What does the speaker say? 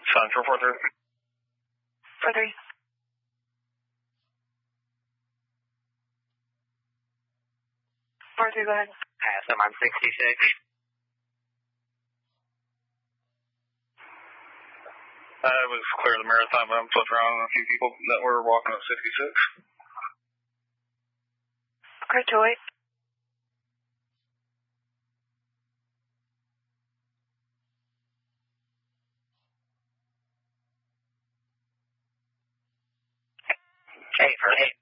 Central 4-3. 4-3. 4-3, go ahead. Pass, I'm on 66. It was clear the marathon, but I'm flipped around on a few people that were walking up 66. Okay, 2-8. Hey, for 8.